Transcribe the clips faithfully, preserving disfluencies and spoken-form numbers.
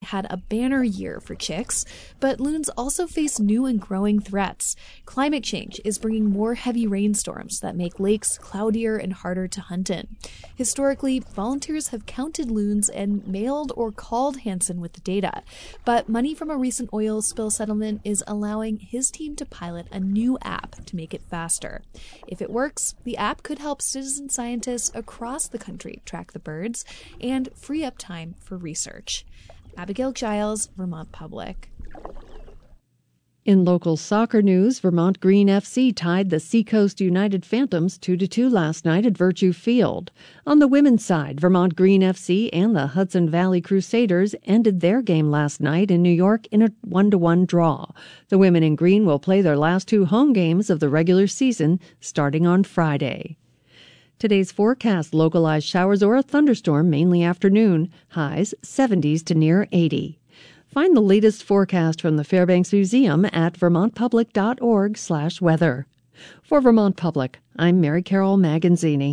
had a banner year for chicks, but loons also face new and growing threats. Climate change is bringing more heavy rainstorms that make lakes cloudier and harder to hunt in. Historically, volunteers have counted loons and mailed or called Hansen with the data, but money from a recent oil spill settlement is allowing his team to pilot a new app to make it faster. If it works, the app could help citizen scientists across the country track the birds and free up time for research. Abigail Giles, Vermont Public. In local soccer news, Vermont Green F C tied the Seacoast United Phantoms two to two last night at Virtue Field. On the women's side, Vermont Green F C and the Hudson Valley Crusaders ended their game last night in New York in a one to one draw. The women in green will play their last two home games of the regular season starting on Friday. Today's forecast: localized showers or a thunderstorm, mainly afternoon. Highs seventies to near eighty. Find the latest forecast from the Fairbanks Museum at vermontpublic.org slash weather. For Vermont Public, I'm Mary Carol Maganzini.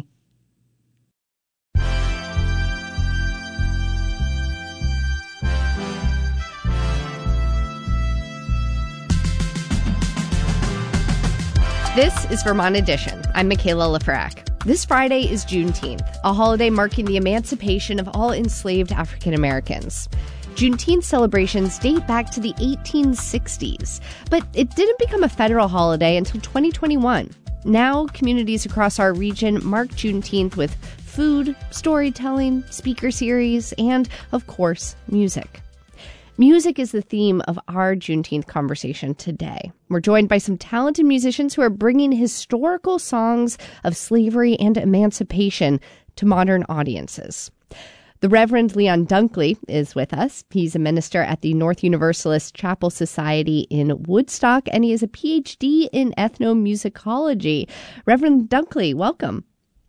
This is Vermont Edition. I'm Michaela Lafrac. This Friday is Juneteenth, a holiday marking the emancipation of all enslaved African Americans. Juneteenth celebrations date back to the eighteen sixties, but it didn't become a federal holiday until twenty twenty-one. Now, communities across our region mark Juneteenth with food, storytelling, speaker series, and, of course, music. Music is the theme of our Juneteenth conversation today. We're joined by some talented musicians who are bringing historical songs of slavery and emancipation to modern audiences. The Reverend Leon Dunkley is with us. He's a minister at the North Universalist Chapel Society in Woodstock, and he has a P H D in ethnomusicology. Reverend Dunkley, welcome.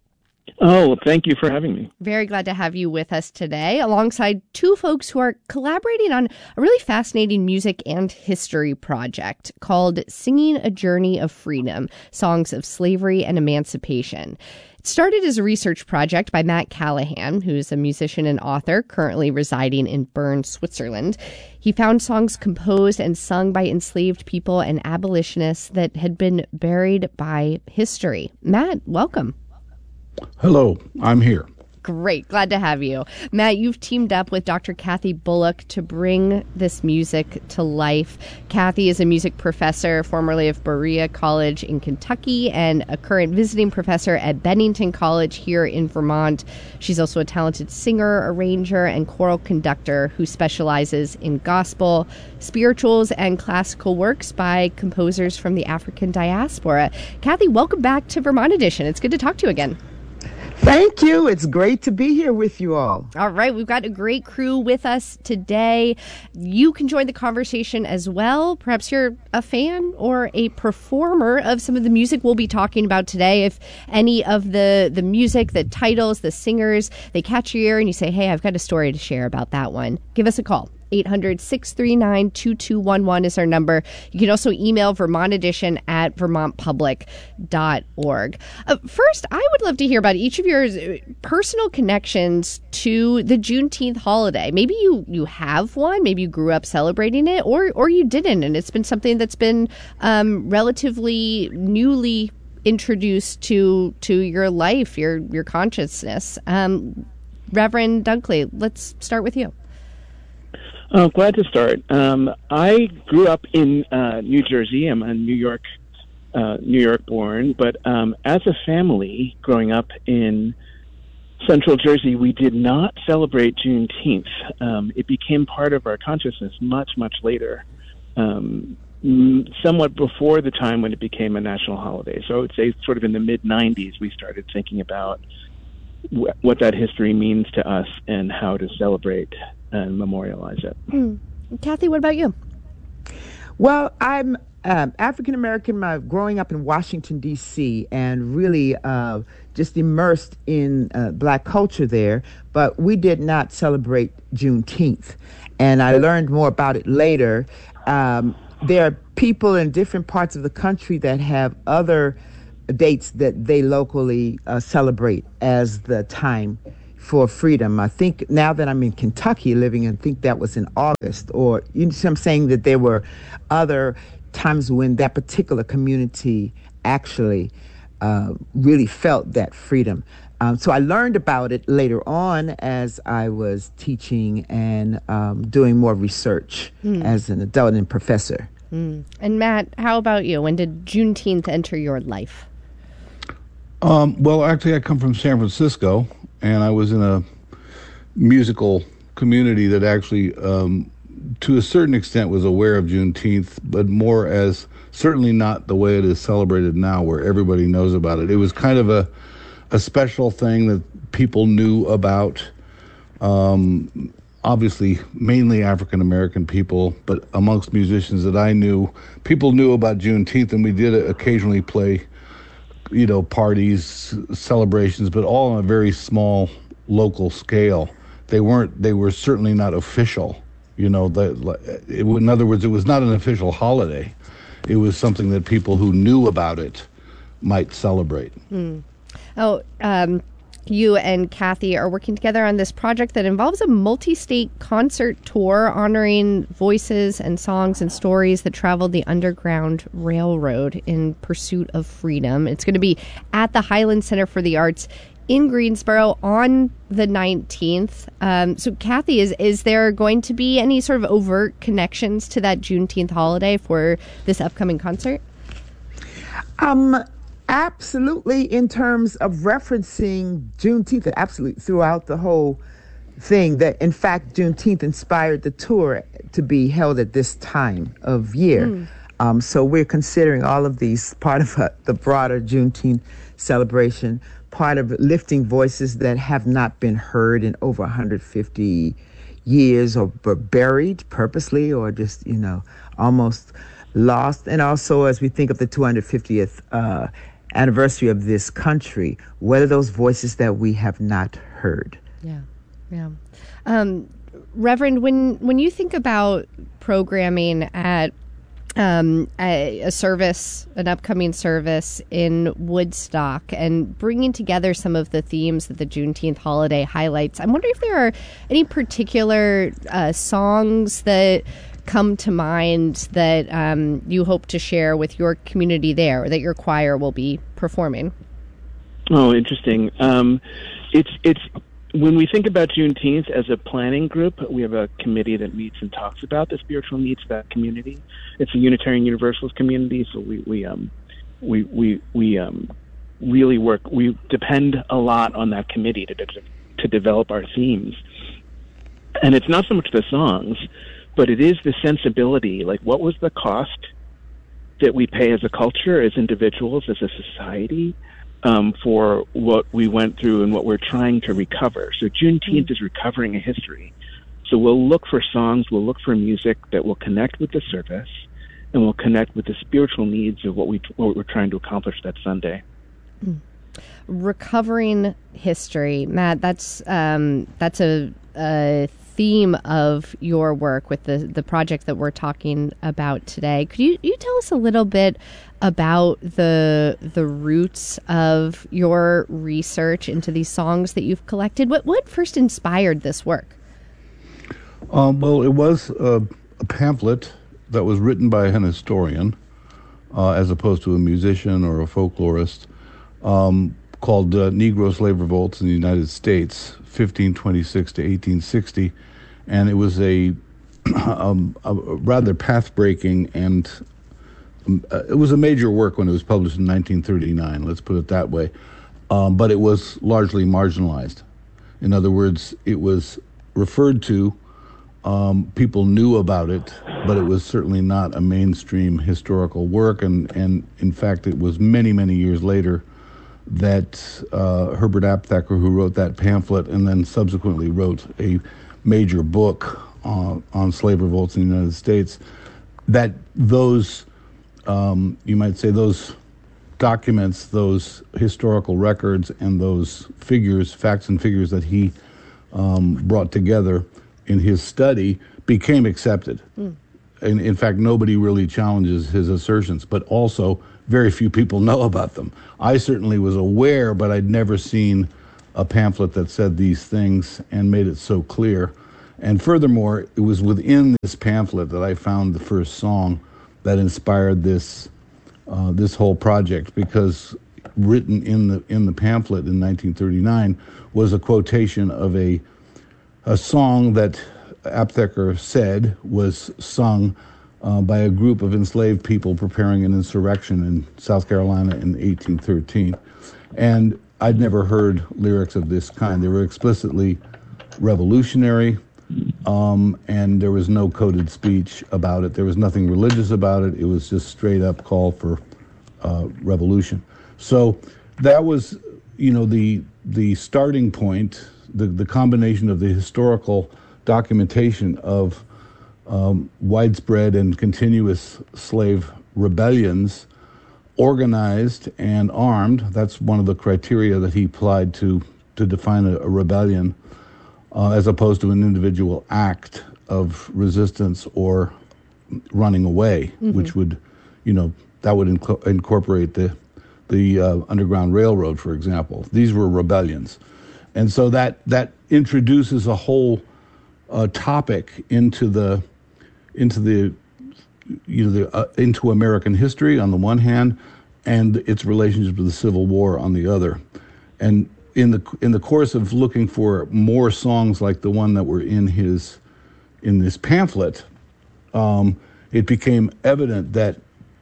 Oh, well, thank you for having me. Very glad to have you with us today, alongside two folks who are collaborating on a really fascinating music and history project called Singing a Journey of Freedom, Songs of Slavery and Emancipation. It started as a research project by Matt Callahan, who's a musician and author currently residing in Bern, Switzerland. He found songs composed and sung by enslaved people and abolitionists that had been buried by history. Matt, welcome. Hello, I'm here. Great. Glad to have you. Matt, you've teamed up with Doctor Kathy Bullock to bring this music to life. Kathy is a music professor, formerly of Berea College in Kentucky, and a current visiting professor at Bennington College here in Vermont. She's also a talented singer, arranger, and choral conductor who specializes in gospel, spirituals, and classical works by composers from the African diaspora. Kathy, welcome back to Vermont Edition. It's good to talk to you again. Thank you. It's great to be here with you all. All right. We've got a great crew with us today. You can join the conversation as well. Perhaps you're a fan or a performer of some of the music we'll be talking about today. If any of the, the music, the titles, the singers, they catch your ear and you say, hey, I've got a story to share about that one, give us a call. eight hundred, six three nine, two two one one is our number. You can also email Vermont Edition at vermont public dot org. Uh, first, I would love to hear about each of your personal connections to the Juneteenth holiday. Maybe you, you have one, maybe you grew up celebrating it, or or you didn't, and it's been something that's been um, relatively newly introduced to to your life, your, your consciousness. Um, Reverend Dunkley, let's start with you. Oh, glad to start. Um, I grew up in uh, New Jersey. I'm a New York, uh, New York born. But um, as a family, growing up in Central Jersey, we did not celebrate Juneteenth. Um, it became part of our consciousness much, much later, um, somewhat before the time when it became a national holiday. So I would say, sort of in the mid nineties, we started thinking about wh- what that history means to us and how to celebrate and memorialize it. Hmm. Kathy, what about you? Well, I'm um, African-American, uh, growing up in Washington, D C, and really uh, just immersed in uh, Black culture there, but we did not celebrate Juneteenth. And I learned more about it later. Um, there are people in different parts of the country that have other dates that they locally uh, celebrate as the time for freedom. I think now that I'm in Kentucky living, I think that was in August. Or you know, I'm saying that there were other times when that particular community actually uh, really felt that freedom. Um, so I learned about it later on as I was teaching and um, doing more research mm. as an adult and professor. Mm. And Matt, how about you? When did Juneteenth enter your life? Um, well, actually, I come from San Francisco, and I was in a musical community that actually, um, to a certain extent, was aware of Juneteenth, but more as certainly not the way it is celebrated now, where everybody knows about it. It was kind of a a special thing that people knew about, um, obviously mainly African-American people, but amongst musicians that I knew, people knew about Juneteenth, and we did occasionally play, you know, parties, celebrations, but all on a very small local scale. They weren't, they were certainly not official, you know, the, it, in other words, it was not an official holiday. It was something that people who knew about it might celebrate. Mm. Oh, um, you and Kathy are working together on this project that involves a multi-state concert tour honoring voices and songs and stories that traveled the Underground Railroad in pursuit of freedom. It's going to be at the Highland Center for the Arts in Greensboro on the nineteenth. Um, so, Kathy, is is there going to be any sort of overt connections to that Juneteenth holiday for this upcoming concert? Um. Absolutely, in terms of referencing Juneteenth, absolutely throughout the whole thing. That in fact, Juneteenth inspired the tour to be held at this time of year. Mm. Um, so we're considering all of these part of uh, the broader Juneteenth celebration, part of lifting voices that have not been heard in over one hundred fifty years, or were buried purposely, or just you know almost lost. And also, as we think of the two hundred fiftieth uh, anniversary of this country, what are those voices that we have not heard? Yeah, yeah. Um, Reverend, when when you think about programming at um, a, a service, an upcoming service in Woodstock, and bringing together some of the themes that the Juneteenth holiday highlights, I'm wondering if there are any particular uh, songs that come to mind that um, you hope to share with your community there, or that your choir will be performing? Oh, interesting. Um, it's it's when we think about Juneteenth as a planning group, we have a committee that meets and talks about the spiritual needs of that community. It's a Unitarian Universalist community, so we we um we we we um really work. We depend a lot on that committee to de- to develop our themes, and it's not so much the songs, but it is the sensibility. Like, what was the cost that we pay as a culture, as individuals, as a society, um, for what we went through and what we're trying to recover? So Juneteenth mm-hmm. is recovering a history. So we'll look for songs, we'll look for music that will connect with the service, and will connect with the spiritual needs of what, we, what we're trying to accomplish that Sunday. Mm. Recovering history. Matt, that's um, that's a... a theme of your work with the, the project that we're talking about today. Could you, you tell us a little bit about the the roots of your research into these songs that you've collected? What what first inspired this work? Um, well, it was a, a pamphlet that was written by an historian, uh, as opposed to a musician or a folklorist, um, called uh, Negro Slave Revolts in the United States, fifteen twenty-six to eighteen sixty, and it was a, um, a rather path-breaking and um, uh, it was a major work when it was published in nineteen thirty-nine, let's put it that way, um, but it was largely marginalized. In other words, it was referred to, um, people knew about it, but it was certainly not a mainstream historical work, and, and in fact it was many, many years later that uh, Herbert Aptheker, who wrote that pamphlet and then subsequently wrote a major book uh, on slave revolts in the United States, that those, um, you might say, those documents, those historical records, and those figures, facts and figures that he um, brought together in his study became accepted. Mm. And in fact, nobody really challenges his assertions, but also very few people know about them. I certainly was aware, but I'd never seen a pamphlet that said these things and made it so clear. And furthermore, it was within this pamphlet that I found the first song that inspired this uh, this whole project, because written in the in the pamphlet in nineteen thirty-nine was a quotation of a a song that Aptheker said was sung uh, by a group of enslaved people preparing an insurrection in South Carolina in eighteen thirteen. And I'd never heard lyrics of this kind. They were explicitly revolutionary, um, and there was no coded speech about it. There was nothing religious about it. It was just straight up call for uh, revolution. So that was, you know, the the starting point, the, the combination of the historical documentation of um, widespread and continuous slave rebellions, organized and armed. That's one of the criteria that he applied to to define a, a rebellion, uh, as opposed to an individual act of resistance or running away, mm-hmm. which would, you know, that would inc- incorporate the the uh, Underground Railroad, for example. These were rebellions. And so that that introduces a whole uh, topic into the into the you know the uh, into American history on the one hand, and its relationship to the Civil War on the other. And in the in the course of looking for more songs like the one that were in his in this pamphlet, um, it became evident that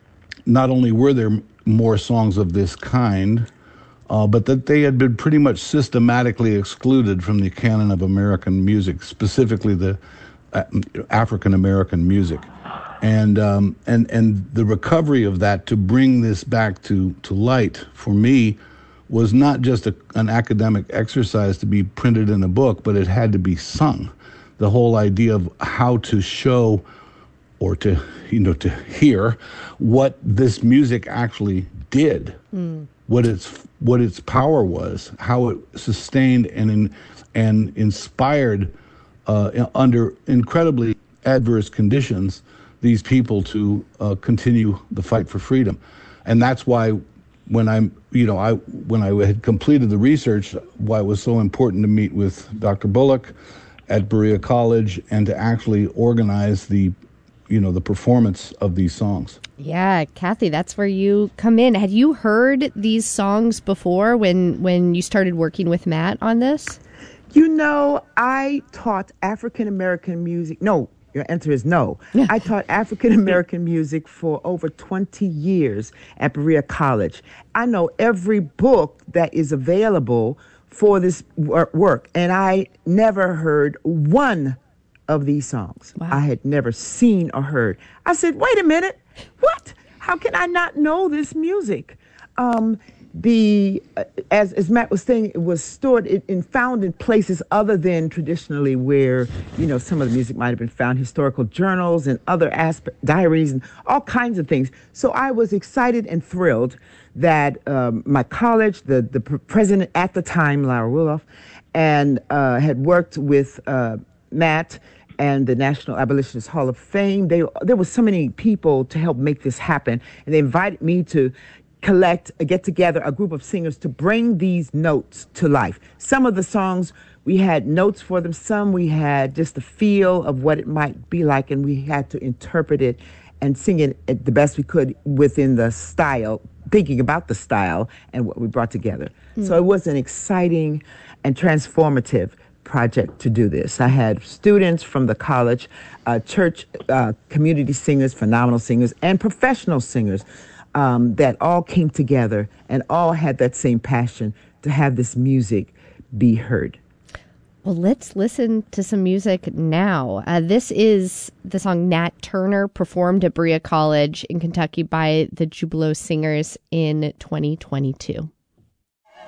not only were there more songs of this kind, uh, but that they had been pretty much systematically excluded from the canon of American music, specifically the uh, African American music. And um, and and the recovery of that to bring this back to, to light for me was not just a, an academic exercise to be printed in a book, but it had to be sung. The whole idea of how to show or to, you know, to hear what this music actually did, mm. what its what its power was, how it sustained and in, and inspired uh, under incredibly adverse conditions these people to uh, continue the fight for freedom. And that's why when I'm, you know, I when I had completed the research, why it was so important to meet with Doctor Bullock at Berea College and to actually organize the, you know, the performance of these songs. Yeah, Kathy, that's where you come in. Had you heard these songs before when when you started working with Matt on this? You know, I taught African American music. No, your answer is no. I taught African American music for over twenty years at Berea College. I know every book that is available for this work, and I never heard one of these songs. Wow. I had never seen or heard. I said, wait a minute, what? How can I not know this music? Um, the uh, as as Matt was saying, it was stored in, in found in places other than traditionally where, you know, some of the music might have been found, historical journals and other aspect, diaries and all kinds of things. So I was excited and thrilled that um, my college, the the president at the time, Lara Ruloff, and uh, had worked with uh, Matt and the National Abolitionist Hall of Fame. They there were so many people to help make this happen, and they invited me to collect, uh, get together a group of singers to bring these notes to life. Some of the songs, we had notes for them. Some we had just the feel of what it might be like, and we had to interpret it and sing it the best we could within the style, thinking about the style and what we brought together. Mm. So it was an exciting and transformative project to do this. I had students from the college, uh, church, uh, community singers, phenomenal singers, and professional singers um, that all came together and all had that same passion to have this music be heard. Well, let's listen to some music now. Uh, this is the song Nat Turner, performed at Berea College in Kentucky by the Jubilo Singers in twenty twenty-two.